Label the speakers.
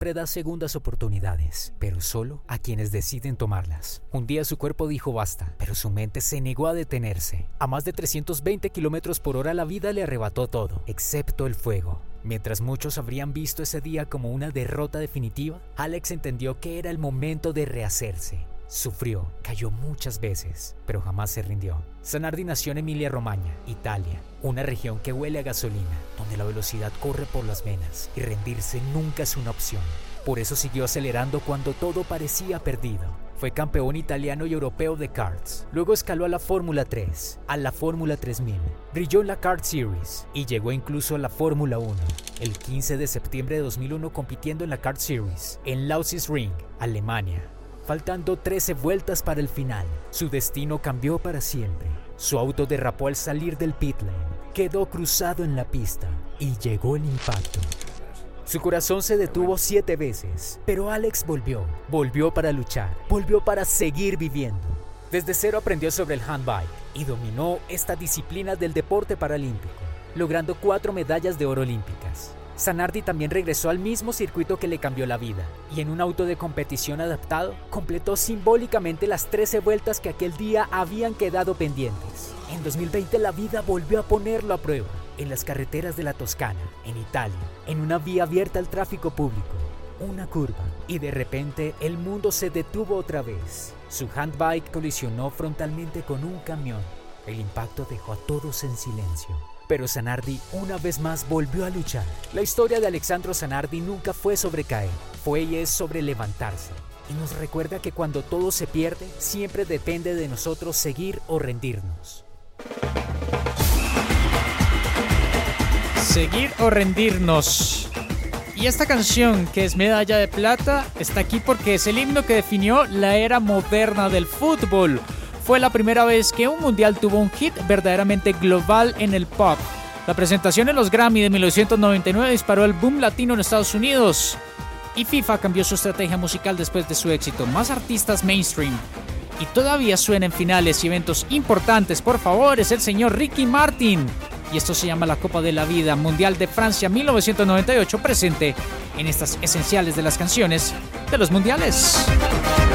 Speaker 1: siempre da segundas oportunidades, pero solo a quienes deciden tomarlas. Un día su cuerpo dijo basta, pero su mente se negó a detenerse. A más de 320 kilómetros por hora la vida le arrebató todo, excepto el fuego. Mientras muchos habrían visto ese día como una derrota definitiva, Alex entendió que era el momento de rehacerse. Sufrió, cayó muchas veces, pero jamás se rindió. Zanardi nació en Emilia-Romagna, Italia, una región que huele a gasolina, donde la velocidad corre por las venas y rendirse nunca es una opción. Por eso siguió acelerando cuando todo parecía perdido. Fue campeón italiano y europeo de karts. Luego escaló a la Fórmula 3, a la Fórmula 3000. Brilló en la Kart Series y llegó incluso a la Fórmula 1. El 15 de septiembre de 2001 compitiendo en la Kart Series, en Lausitzring, Alemania. Faltando 13 vueltas para el final, su destino cambió para siempre. Su auto derrapó al salir del pit lane, quedó cruzado en la pista y llegó el impacto. Su corazón se detuvo 7 veces, pero Alex volvió para luchar, volvió para seguir viviendo. Desde cero aprendió sobre el handbike y dominó esta disciplina del deporte paralímpico, logrando 4 medallas de oro olímpicas. Zanardi también regresó al mismo circuito que le cambió la vida y en un auto de competición adaptado completó simbólicamente las 13 vueltas que aquel día habían quedado pendientes. En 2020 la vida volvió a ponerlo a prueba en las carreteras de la Toscana, en Italia, en una vía abierta al tráfico público, una curva y de repente el mundo se detuvo otra vez. Su handbike colisionó frontalmente con un camión. El impacto dejó a todos en silencio. Pero Zanardi una vez más volvió a luchar. La historia de Alexandro Zanardi nunca fue sobre caer, fue y es sobre levantarse. Y nos recuerda que cuando todo se pierde, siempre depende de nosotros seguir o rendirnos.
Speaker 2: Seguir o rendirnos. Y esta canción, que es Medalla de Plata, está aquí porque es el himno que definió la era moderna del fútbol. Fue la primera vez que un mundial tuvo un hit verdaderamente global en el pop. La presentación en los Grammy de 1999 disparó el boom latino en Estados Unidos. Y FIFA cambió su estrategia musical después de su éxito. Más artistas mainstream. Y todavía suena en finales y eventos importantes. Por favor, es el señor Ricky Martin. Y esto se llama la Copa de la Vida Mundial de Francia 1998, presente en estas esenciales de las canciones de los mundiales.